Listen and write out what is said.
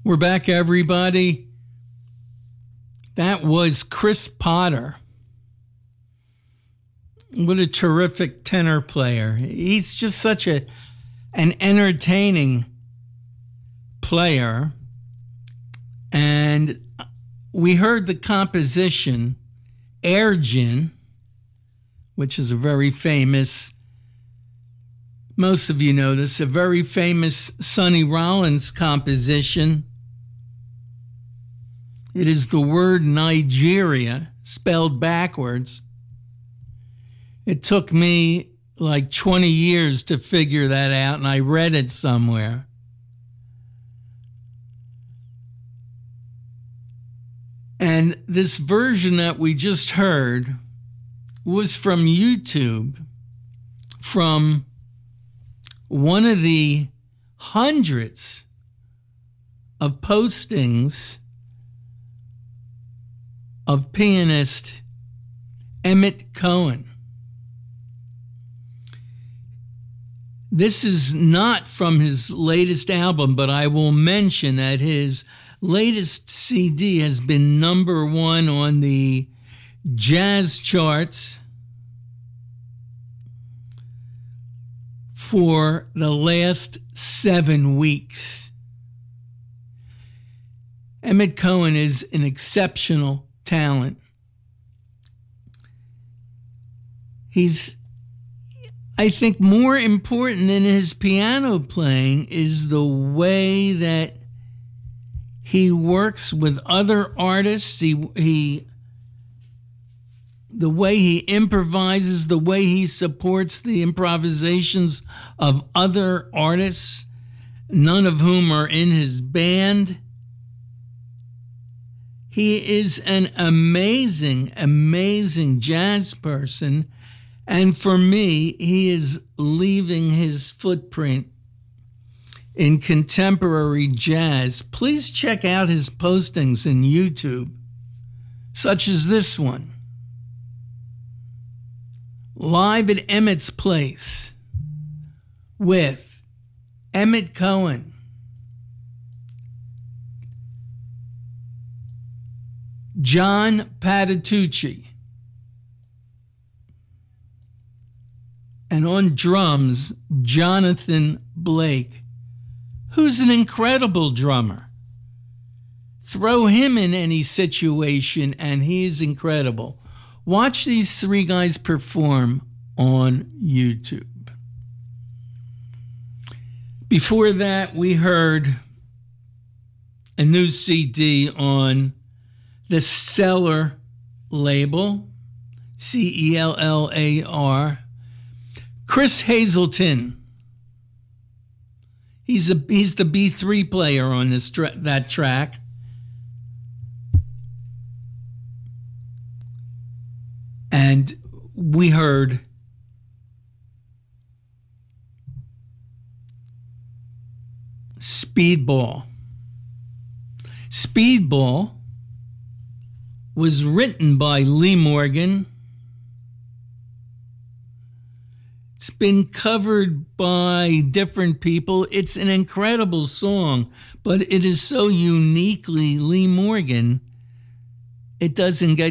We're back, everybody. That was Chris Potter. What a terrific tenor player. He's just such an entertaining player. And we heard the composition, Air Gin, which is a very famous, most of you know this, a very famous Sonny Rollins composition. It is the word Nigeria spelled backwards. It took me like 20 years to figure that out, and I read it somewhere. And this version that we just heard was from YouTube, from one of the hundreds of postings of pianist Emmett Cohen. This is not from his latest album, but I will mention that his latest CD has been #1 on the jazz charts for the last 7 weeks. Emmett Cohen is an exceptional talent. He's, I think, more important than his piano playing is the way that he works with other artists. The way he improvises, the way he supports the improvisations of other artists, none of whom are in his band. He is an amazing, amazing jazz person. And for me, he is leaving his footprint in contemporary jazz. Please check out his postings in YouTube, such as this one. Live at Emmett's Place with Emmett Cohen. John Patitucci. And on drums, Jonathan Blake, who's an incredible drummer. Throw him in any situation and he's incredible. Watch these 3 guys perform on YouTube. Before that, we heard a new CD on the Cellar label, Cellar. Chris Hazelton. He's the B3 player on that track. And we heard Speedball. Speedball was written by Lee Morgan. It's been covered by different people. It's an incredible song, but it is so uniquely Lee Morgan, it doesn't get